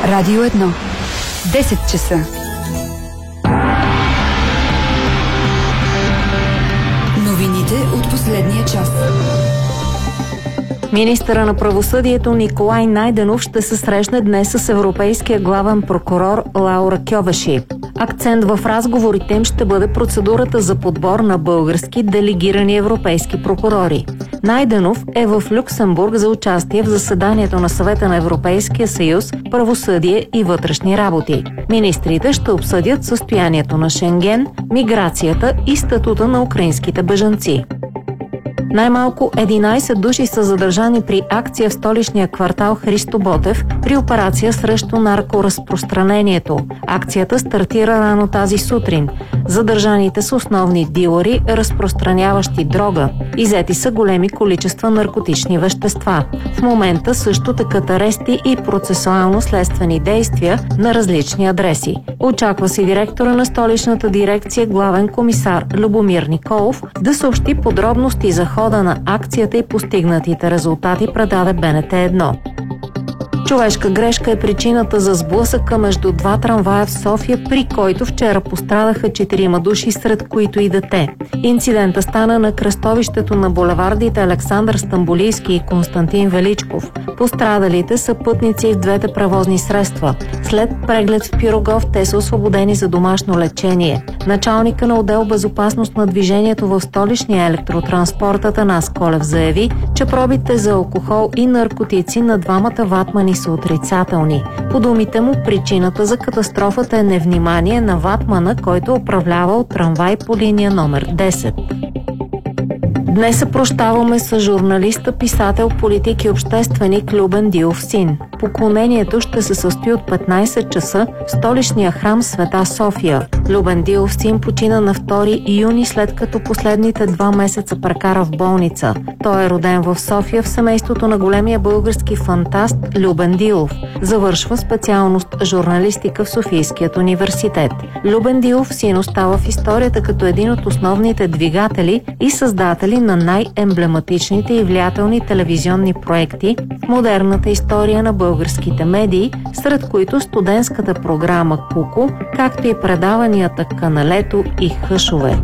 Радио 1. 10 часа. Новините от последния час. Министъра на правосъдието Николай Найденов ще се срещне днес с европейския главен прокурор Лаура Кьовеши. Акцент в разговорите им ще бъде процедурата за подбор на български делегирани европейски прокурори. Найденов е в Люксембург за участие в заседанието на Съвета на Европейския съюз, правосъдие и вътрешни работи. Министрите ще обсъдят състоянието на Шенген, миграцията и статута на украинските бежанци. Най-малко 11 души са задържани при акция в столичния квартал Христо Ботев при операция срещу наркоразпространението. Акцията стартира рано тази сутрин. Задържаните са основни дилъри, разпространяващи дрога. Иззети са големи количества наркотични вещества. В момента също текат арести и процесуално-следствени действия на различни адреси. Очаква се директора на столичната дирекция главен комисар Любомир Николов да съобщи подробности за хода на акцията и постигнатите резултати, предаде БНТ1. Човешка грешка е причината за сблъсъка между два трамвая в София, при който вчера пострадаха 4 души, сред които и дете. Инцидента стана на кръстовището на булевардите Александър Стамболийски и Константин Величков. Пострадалите са пътници в двете превозни средства. След преглед в Пирогов те са освободени за домашно лечение. Началника на отдел безопасност на движението в столичния електротранспорт Атанас Колев заяви, че пробите за алкохол и наркотици на двамата ватмани са отрицателни. По думите му, причината за катастрофата е невнимание на ватмана, който управлявал трамвай по линия номер 10. Днес се прощаваме с журналиста, писател, политик и общественик Любен Дилов син. Поклонението ще се състои от 15 часа в столичния храм Света София. Любен Дилов син почина на 2 юни, след като последните 2 месеца прекара в болница. Той е роден в София в семейството на големия български фантаст Любен Дилов. Завършва специалност журналистика в Софийският университет. Любен Дилов син остава в историята като един от основните двигатели и създатели на най-емблематичните и влиятелни телевизионни проекти в модерната история на българските медии, сред които студентската програма Куко, както и предаванията Каналето и Хъшове.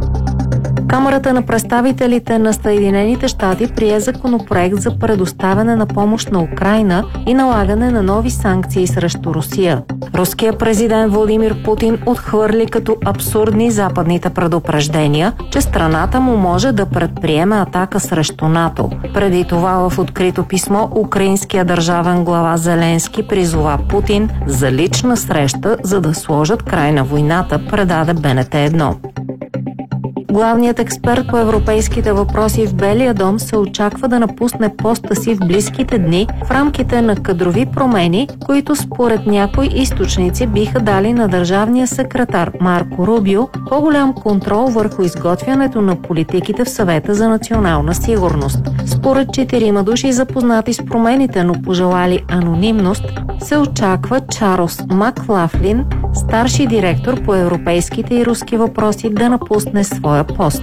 Камарата на представителите на Съединените щати прие законопроект за предоставяне на помощ на Украйна и налагане на нови санкции срещу Русия. Руският президент Владимир Путин отхвърли като абсурдни западните предупреждения, че страната му може да предприеме атака срещу НАТО. Преди това в открито писмо украинският държавен глава Зеленски призова Путин за лична среща, за да сложат край на войната, предаде БНТ1. Главният експерт по европейските въпроси в Белия дом се очаква да напусне поста си в близките дни в рамките на кадрови промени, които според някои източници биха дали на държавния секретар Марко Рубио по-голям контрол върху изготвянето на политиките в Съвета за национална сигурност. Според 4 души, запознати с промените, но пожелали анонимност, се очаква Чарлз Маклафлин, старши директор по европейските и руски въпроси, да напусне своя пост.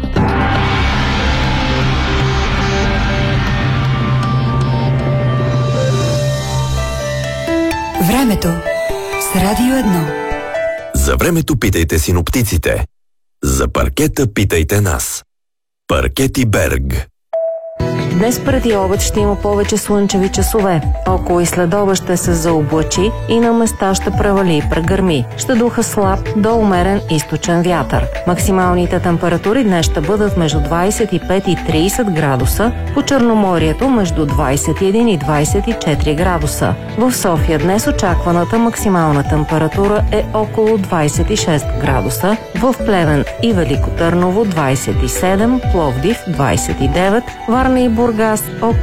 Времето с Радио 1. За времето питайте синоптиците. За паркета питайте нас. Паркети Берг. Днес преди обед ще има повече слънчеви часове. Около и следобед ще се заоблачи и на места ще превали и прегърми. Ще духа слаб до умерен източен вятър. Максималните температури днес ще бъдат между 25 и 30 градуса, по Черноморието между 21 и 24 градуса. В София днес очакваната максимална температура е около 26 градуса, в Плевен и Велико Търново 27, Пловдив 29, Варна и Бургас около